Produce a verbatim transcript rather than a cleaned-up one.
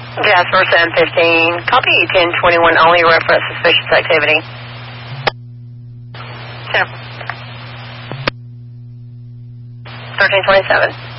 Jasper seven fifteen. Copy ten twenty-one only, reference suspicious activity. thirteen twenty-seven.